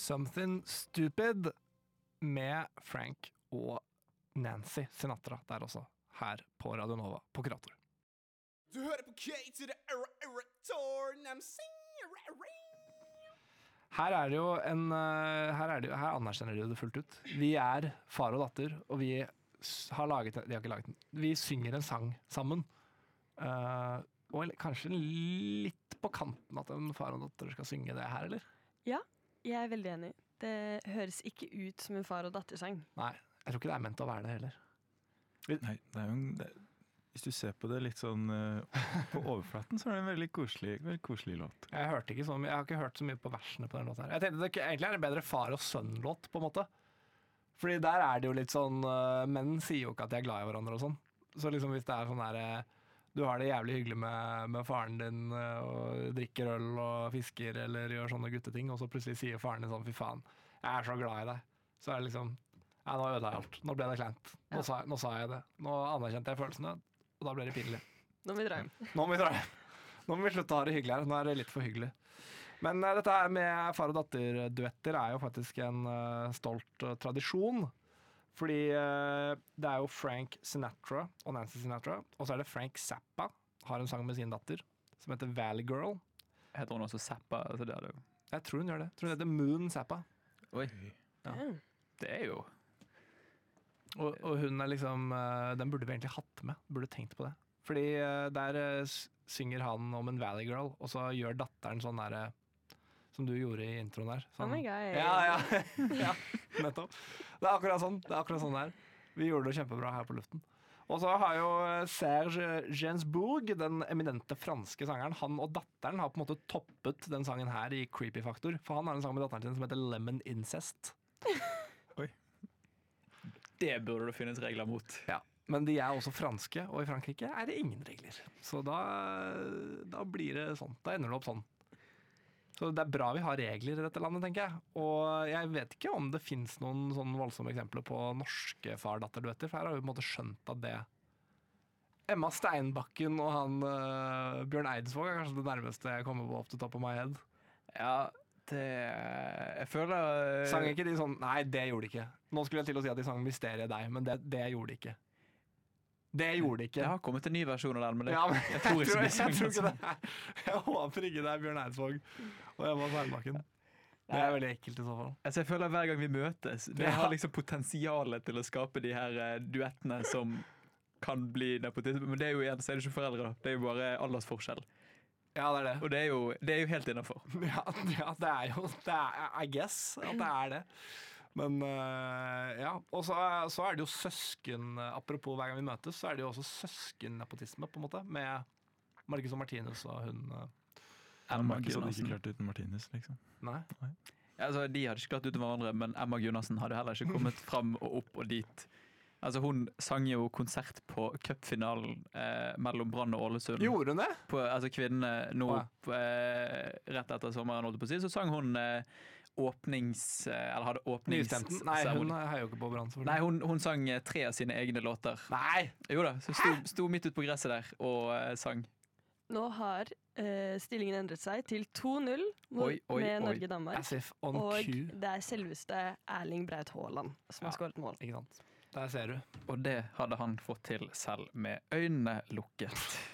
Something Stupid med Frank og Nancy Sinatra der også, her på Radio Nova på Kurator. Du hører på K to the Torn, I'm Her er det jo her anerkjenner de det fullt ut. Vi er far og datter, og vi har laget, de har ikke laget den. Vi synger en sang sammen. Og kanskje litt på kanten at en far og datter skal synge det her, eller? Ja, jeg er veldig enig. Det høres ikke ut som en far og datter-sang. Nei, jeg tror ikke det er ment å være det heller. Nei, det er jo hvis du ser på det litt sånn på overflaten, så er det en veldig koselig låt. Jeg har ikke hørt så mye på versene på den låten her. Jeg tenkte det egentlig er en bedre far og sønn-låt, på en måte. Fordi der er det jo litt sånn, menn sier jo ikke at de er glad i hverandre og sånn. Så liksom hvis det er sånn der, du har det jævlig hyggelig med faren din, og drikker øl og fisker, eller gjør sånne gutteting, og så plutselig sier faren din sånn, fy faen, jeg er så glad i deg. Så er det liksom, ja, nå ødela jeg alt. Nå ble det kleint. Nå sa jeg det. Nå anerkjente jeg følelsene, og da ble det pinlig. Nå må vi dra hjem. Nå må vi slutte å ha det hyggelig her. Nå er det litt for hyggelig. Men dette her med far og datter-duetter er jo faktisk en stolt tradisjon. Fordi det er jo Frank Sinatra og Nancy Sinatra, og så er det Frank Zappa, har en sang med sin datter, som heter Valley Girl. Heter hun også Zappa? Altså det det jo. Jeg tror hun gjør det. Jeg tror hun heter Moon Zappa. Oi. Ja. Det er jo... Og hun er liksom, den burde vi egentlig hatt med, burde tenkt på det. Fordi der synger han om en Valley Girl, og så gjør datteren sånn der, som du gjorde i introen der. Sånn. Oh my god. Ja, nettopp. Det er akkurat sånn der. Vi gjorde det kjempebra her på luften. Og så har jo Serge Gainsbourg, den eminente franske sangeren, han og datteren har på en måte toppet den sangen her i Creepy Factor, for han har en sang med datteren sin som heter Lemon Incest. Oi. Det burde det finnes regler mot. Ja, men de er også franske, og i Frankrike er det ingen regler. Så da blir det sånn. Da ender det opp sånn. Så det er bra vi har regler i dette landet, tenker jeg. Og jeg vet ikke om det finnes noen sånn voldsomme eksempler på norske far-datter-duetter, for her har vi på en måte skjønt at det Emma Steinbakken og han Bjørn Eidsvåg er kanskje det nærmeste jeg kommer på opp til top of my head. Ja, jeg føler Sang ikke de sånn? Nei, det gjorde de ikke. Nå skulle jeg til å si at de sang Mysterie deg, men det gjorde de ikke. Det har kommet en ny versjon av den, men jeg tror ikke de sang det. Jeg håper ikke det er Bjørn Eidsvåg og Emma Steinbakken. Det er veldig ekkelt i så fall. Altså, jeg føler hver gang vi møtes, det har liksom potensialet til å skape de her duettene som kan bli nepotisme, men det er jo igjen, så er det ikke foreldre da. Det er jo bare aldersforskjell. Ja, det er det. Og det er jo helt innenfor. Ja, det er jo I guess at det er det. Men ja, og så er det jo søsken, apropos hver gang vi møtes, så er det jo også søskennepotisme på en måte, med Marcus og Martinus og hun Marcus hadde ikke klart uten Martinus, liksom. Nei. Ja, altså, de hadde ikke klart uten hverandre, men Emma Gunnarsen hadde heller ikke kommet fram og opp og dit. Altså, hun sang jo konsert på cupfinalen mellom Brann og Ålesund. Gjorde hun det? Altså kvinnene nå rett etter sommeren, holdt på å si, så sang hun eller hadde åpningsstemten. Nei, hun heier jo ikke på Brann. Nei, hun sang 3 av sine egne låter. Nei! Jo da, så sto midt ut på gresset der og sang. Nå har stillingen endret seg til 2-0 med Norge-Danmark. Og det er selveste Erling Braut Haaland som har skåret mål. Ikke sant? Der ser du. Og det hadde han fått til selv med øynene lukket.